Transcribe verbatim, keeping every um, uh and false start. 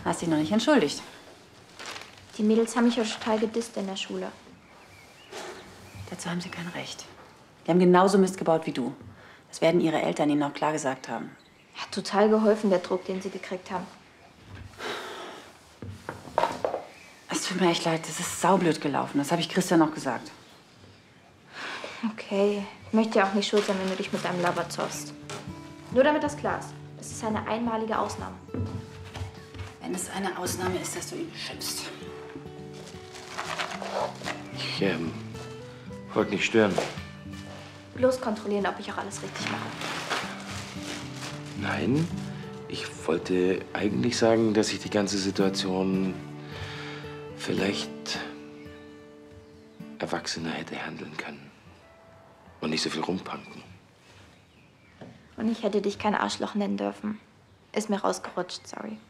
Hast dich noch nicht entschuldigt. Die Mädels haben mich ja total gedisst in der Schule. Dazu haben sie kein Recht. Die haben genauso Mist gebaut wie du. Das werden ihre Eltern ihnen auch klar gesagt haben. Hat total geholfen, der Druck, den sie gekriegt haben. Es tut mir echt leid, das ist saublöd gelaufen. Das habe ich Christian noch gesagt. Okay, ich möchte ja auch nicht schuld sein, wenn du dich mit deinem Lover zoffst. Nur damit das klar ist. Es ist eine einmalige Ausnahme. Wenn es eine Ausnahme ist, dass du ihn beschimpfst. Ich ähm, wollte nicht stören. Bloß kontrollieren, ob ich auch alles richtig mache. Nein, ich wollte eigentlich sagen, dass ich die ganze Situation vielleicht erwachsener hätte handeln können. Und nicht so viel rumpanken. Und ich hätte dich kein Arschloch nennen dürfen. Ist mir rausgerutscht, sorry.